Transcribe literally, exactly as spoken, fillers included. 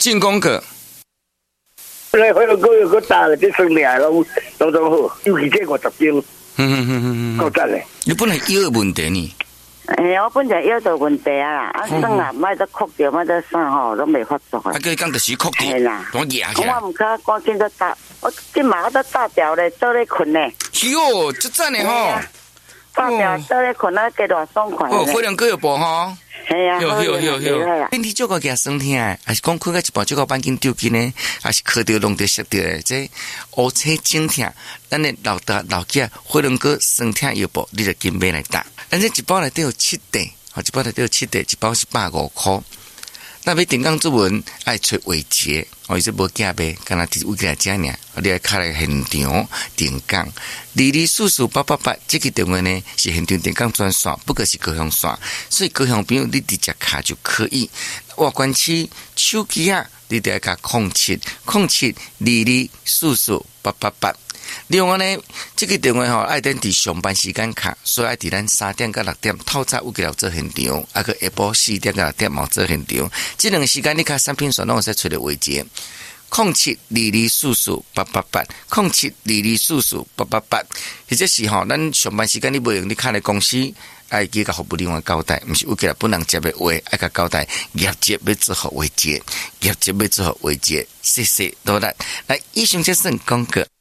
进攻个。 来回来个有个大的，这生命拢拢总好，尤其这五十斤， 嗯嗯嗯嗯， 够赞嘞！ 你本来腰问题呢？ 哎，我本来腰就问题啊啦，啊算啦，莫得哭着，莫得啥吼，拢袂发作啊。 啊，佢讲就是哭的， 系啦， 我压起来。 我唔敢赶紧都打，我今晚我都打掉咧，做咧困咧。 哟，这赞的吼！ 打掉做咧困啊，加偌爽快。 哦，火龙果有补吼。 系啊， 有有有有，身体足够夹酸痛诶，还是讲困到一半足够板筋丢筋呢？还是磕着弄着摔着诶？这乌青肿痛，咱诶老大老囝火龙果酸痛药补，你就紧买来打。咱这一包内底有七袋，吼，一包内底有七袋，一包是百五箍。那要定岗作文，爱找伟杰，哦，伊说无假卖，干那伫位起来遮尔，你爱卡来现场定岗。二二四四八八八，这个电话呢是现场定岗专线，不过是高雄线，所以高雄朋友你直接卡就可以。外关区手机啊，你得加空七空七二二四四八八八。另外呢，这个电话吼爱等伫上班时间卡，所以爱伫咱三点到六点透早有几条做现场，啊个下晡四点到六点冇做现场。这两个时间你卡产品线拢会使找到位置。空七二二四四八八八，空七二二四四八八八，或者是吼，咱上班时间你袂用，你卡来公司。爱记甲服务另外交代，毋是有几个本人接的话，爱甲交代业绩要做好为节，业绩要做好为节，谢谢多啦。来，以上这算广告。